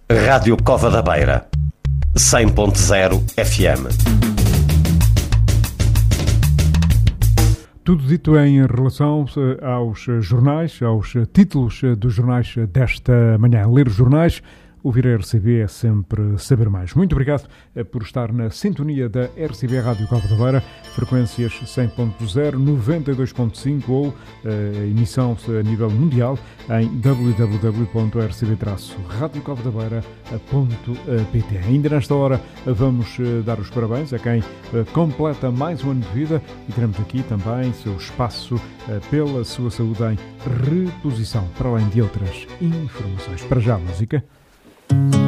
Rádio Cova da Beira, 100.0 FM. Tudo dito em relação aos jornais, aos títulos dos jornais desta manhã. Ler os jornais, ouvir a RCB é sempre saber mais. Muito obrigado por estar na sintonia da RCB Rádio Cova da Beira, frequências 100.0, 92.5 ou emissão a nível mundial em www.rcb-radiocovedabeira.pt. Ainda nesta hora vamos dar os parabéns a quem completa mais um ano de vida e teremos aqui também seu espaço pela sua saúde em reposição, para além de outras informações. Para já, música.